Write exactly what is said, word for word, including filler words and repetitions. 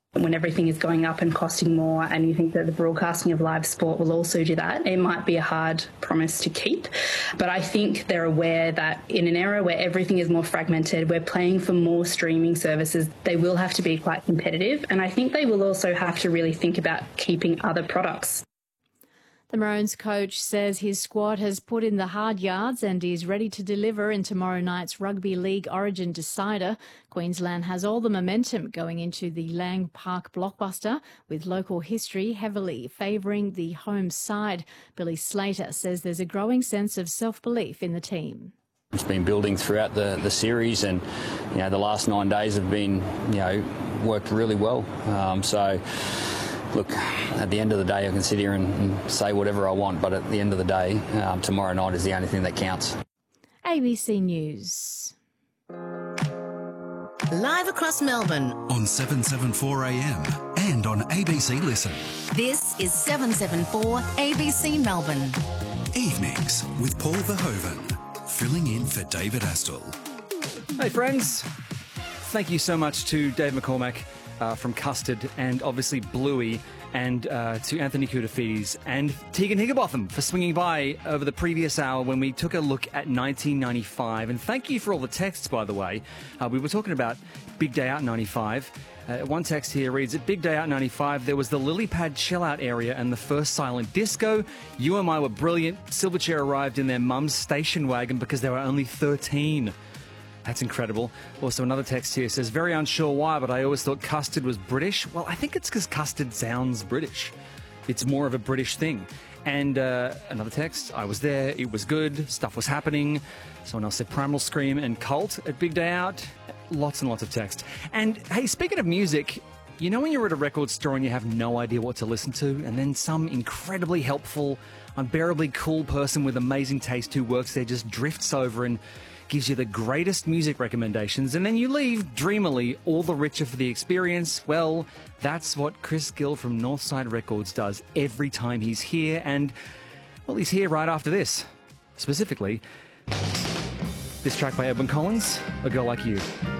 When everything is going up and costing more, and you think that the broadcasting of live sport will also do that, it might be a hard promise to keep. But I think they're aware that in an era where everything is more fragmented, we're playing for more streaming services, they will have to be quite competitive. And I think they will also have to really think about keeping other products. The Maroons coach says his squad has put in the hard yards and is ready to deliver in tomorrow night's Rugby League Origin decider. Queensland has all the momentum going into the Lang Park blockbuster, with local history heavily favouring the home side. Billy Slater says there's a growing sense of self-belief in the team. It's been building throughout the, the series, and you know the last nine days have been you know worked really well. Um, so. Look, at the end of the day, I can sit here and, and say whatever I want, but at the end of the day, um, tomorrow night is the only thing that counts. A B C News. Live across Melbourne on seven seventy-four A M and on A B C Listen. This is seven seventy-four A B C Melbourne. Evenings with Paul Verhoeven, filling in for David Astle. Hey friends, thank you so much to Dave McCormack uh, from Custard, and obviously Bluey, and uh, to Anthony Koutafidis and Tegan Higginbotham for swinging by over the previous hour when we took a look at nineteen ninety-five. And thank you for all the texts, by the way. Uh, we were talking about Big Day Out ninety-five. Uh, one text here reads, at Big Day Out ninety-five, there was the lily pad chill-out area and the first silent disco. You and I were brilliant. Silverchair arrived in their mum's station wagon because they were only thirteen. That's incredible. Also, another text here says, very unsure why, but I always thought custard was British. Well, I think it's because custard sounds British. It's more of a British thing. And uh, another text, I was there, it was good, stuff was happening. Someone else said Primal Scream and Cult at Big Day Out. Lots and lots of text. And hey, speaking of music, you know when you're at a record store and you have no idea what to listen to, and then some incredibly helpful, unbearably cool person with amazing taste who works there just drifts over and gives you the greatest music recommendations, and then you leave dreamily all the richer for the experience? Well, that's what Chris Gill from Northside Records does every time he's here, and, well, he's here right after this. Specifically, this track by Edwyn Collins, A Girl Like You.